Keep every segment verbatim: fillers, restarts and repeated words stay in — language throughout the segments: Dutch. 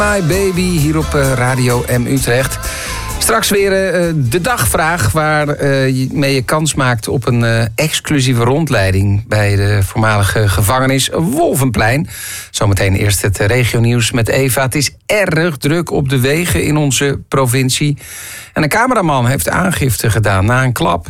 My Baby hier op uh, Radio M Utrecht. Straks weer uh, de dagvraag waarmee uh, je kans maakt op een uh, exclusieve rondleiding bij de voormalige gevangenis Wolvenplein. Zometeen eerst het uh, regionieuws met Eva. Het is erg druk op de wegen in onze provincie. En een cameraman heeft aangifte gedaan na een klap.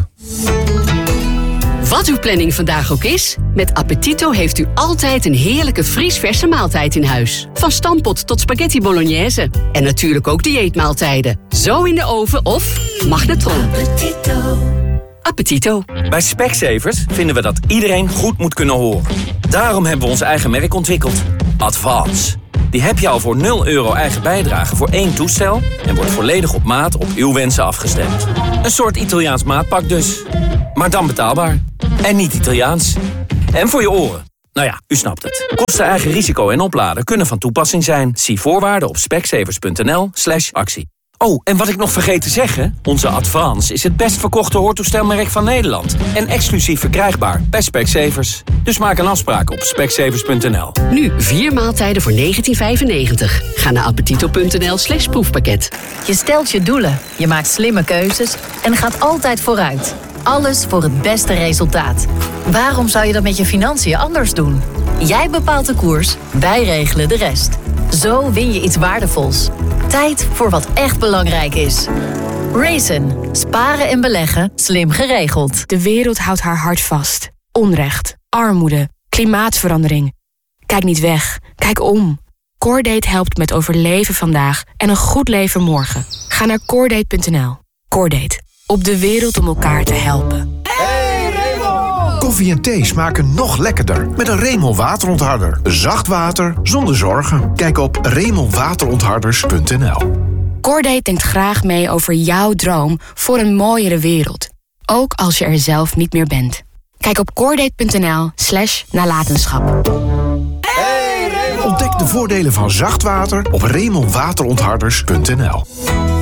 Wat uw planning vandaag ook is, met Appetito heeft u altijd een heerlijke vriesverse maaltijd in huis. Van stampot tot spaghetti bolognese. En natuurlijk ook dieetmaaltijden. Zo in de oven of magnetron. Appetito. Appetito. Bij Specsavers vinden we dat iedereen goed moet kunnen horen. Daarom hebben we ons eigen merk ontwikkeld. Advance. Die heb je al voor nul euro eigen bijdrage voor één toestel en wordt volledig op maat op uw wensen afgestemd. Een soort Italiaans maatpak dus. Maar dan betaalbaar. En niet Italiaans. En voor je oren. Nou ja, u snapt het. Kosten, eigen risico en opladen kunnen van toepassing zijn. Zie voorwaarden op specsavers.nl slash actie. Oh, en wat ik nog vergeet te zeggen. Onze Advance is het best verkochte hoortoestelmerk van Nederland. En exclusief verkrijgbaar bij Specsavers. Dus maak een afspraak op specsavers punt n l. Nu vier maaltijden voor negentien vijfennegentig. Ga naar appetito.nl slash proefpakket. Je stelt je doelen, je maakt slimme keuzes en gaat altijd vooruit. Alles voor het beste resultaat. Waarom zou je dat met je financiën anders doen? Jij bepaalt de koers, wij regelen de rest. Zo win je iets waardevols. Tijd voor wat echt belangrijk is. Raisin. Sparen en beleggen, slim geregeld. De wereld houdt haar hart vast. Onrecht, armoede, klimaatverandering. Kijk niet weg, kijk om. Cordate helpt met overleven vandaag en een goed leven morgen. Ga naar cordate punt n l. Cordate. Op de wereld om elkaar te helpen. Hey Remo! Koffie en thee smaken nog lekkerder met een Remo waterontharder. Zacht water zonder zorgen. Kijk op remo waterontharders punt n l. Cordate denkt graag mee over jouw droom voor een mooiere wereld. Ook als je er zelf niet meer bent. Kijk op cordate punt n l slash nalatenschap. Hey Remo! Ontdek de voordelen van zacht water op remo waterontharders punt n l.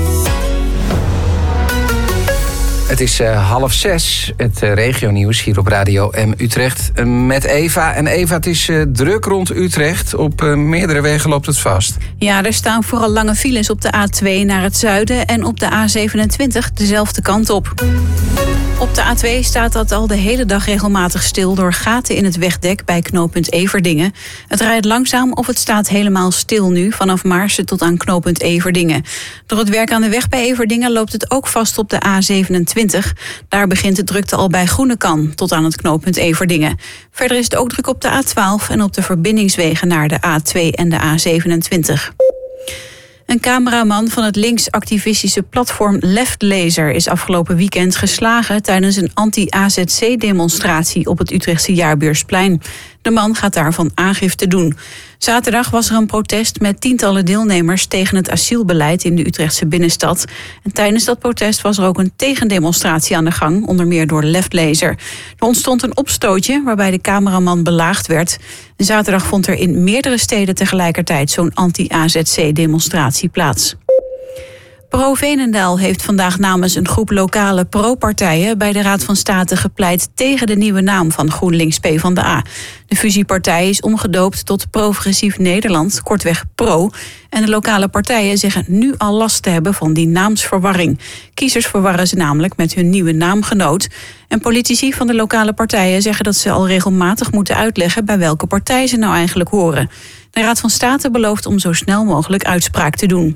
Het is uh, half zes, het uh, regionieuws hier op Radio M Utrecht uh, met Eva. En Eva, het is uh, druk rond Utrecht. Op uh, meerdere wegen loopt het vast. Ja, er staan vooral lange files op de A twee naar het zuiden en op de A zevenentwintig dezelfde kant op. Op de A twee staat dat al de hele dag regelmatig stil door gaten in het wegdek bij knooppunt Everdingen. Het rijdt langzaam of het staat helemaal stil nu vanaf Maarsen tot aan knooppunt Everdingen. Door het werk aan de weg bij Everdingen loopt het ook vast op de A zevenentwintig. Daar begint de drukte al bij Groenekan tot aan het knooppunt Everdingen. Verder is het ook druk op de A twaalf en op de verbindingswegen naar de A twee en de A zevenentwintig. Een cameraman van het linksactivistische platform Leftlezer is afgelopen weekend geslagen tijdens een anti-A Z C-demonstratie op het Utrechtse Jaarbeursplein. De man gaat daarvan aangifte doen. Zaterdag was er een protest met tientallen deelnemers tegen het asielbeleid in de Utrechtse binnenstad. En tijdens dat protest was er ook een tegendemonstratie aan de gang, onder meer door Leftlezer. Er ontstond een opstootje waarbij de cameraman belaagd werd. En zaterdag vond er in meerdere steden tegelijkertijd zo'n anti-A Z C-demonstratie plaats. Pro Veenendaal heeft vandaag namens een groep lokale pro-partijen bij de Raad van State gepleit tegen de nieuwe naam van GroenLinks PvdA. De fusiepartij is omgedoopt tot Progressief Nederland, kortweg PRO. En de lokale partijen zeggen nu al last te hebben van die naamsverwarring. Kiezers verwarren ze namelijk met hun nieuwe naamgenoot. En politici van de lokale partijen zeggen dat ze al regelmatig moeten uitleggen bij welke partij ze nou eigenlijk horen. De Raad van State belooft om zo snel mogelijk uitspraak te doen.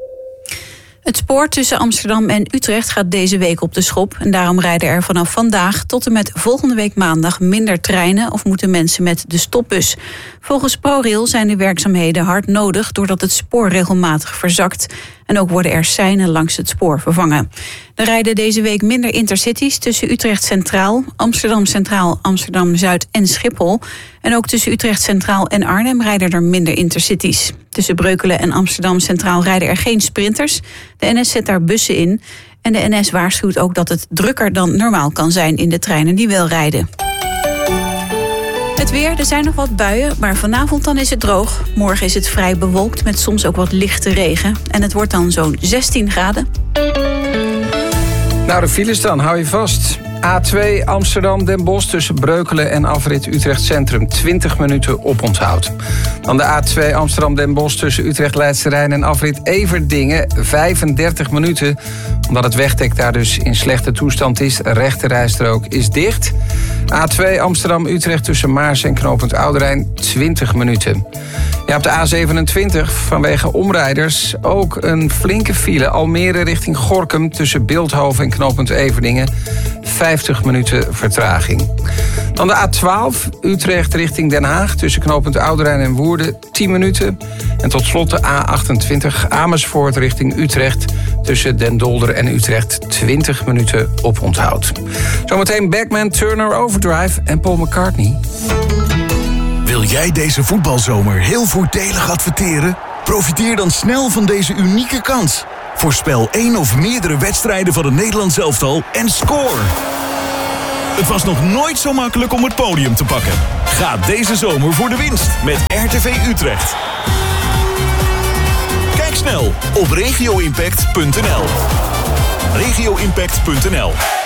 Het spoor tussen Amsterdam en Utrecht gaat deze week op de schop. En daarom rijden er vanaf vandaag tot en met volgende week maandag minder treinen of moeten mensen met de stopbus. Volgens ProRail zijn de werkzaamheden hard nodig doordat het spoor regelmatig verzakt. En ook worden er seinen langs het spoor vervangen. Er rijden deze week minder intercities tussen Utrecht Centraal, Amsterdam Centraal, Amsterdam Zuid en Schiphol. En ook tussen Utrecht Centraal en Arnhem rijden er minder intercities. Tussen Breukelen en Amsterdam Centraal rijden er geen sprinters. De N S zet daar bussen in. En de N S waarschuwt ook dat het drukker dan normaal kan zijn in de treinen die wel rijden. Het weer, er zijn nog wat buien, maar vanavond dan is het droog. Morgen is het vrij bewolkt met soms ook wat lichte regen. En het wordt dan zo'n zestien graden. Nou, de files dan, hou je vast. A twee Amsterdam-Den Bosch tussen Breukelen en afrit Utrecht Centrum. twintig minuten oponthoud. Dan de A twee Amsterdam-Den Bosch tussen Utrecht-Leidse Rijn en afrit Everdingen. vijfendertig minuten. Omdat het wegdek daar dus in slechte toestand is. Rechterrijstrook is dicht. A twee Amsterdam-Utrecht tussen Maars en knooppunt Ouderijn. twintig minuten. Ja, op de A zevenentwintig vanwege omrijders ook een flinke file. Almere richting Gorinchem tussen Bilthoven en knooppunt Everdingen. vijftig minuten vertraging. Dan de A twaalf Utrecht richting Den Haag tussen knooppunt Ouderijn en Woerden. tien minuten. En tot slot de A achtentwintig Amersfoort richting Utrecht tussen Den Dolder en Utrecht. twintig minuten oponthoud. Zometeen Backman, Turner, Overdrive en Paul McCartney. Wil jij deze voetbalzomer heel voordelig adverteren? Profiteer dan snel van deze unieke kans. Voorspel één of meerdere wedstrijden van het Nederlands elftal en score! Het was nog nooit zo makkelijk om het podium te pakken. Ga deze zomer voor de winst met R T V Utrecht. Kijk snel op regio impact punt n l. regio impact punt n l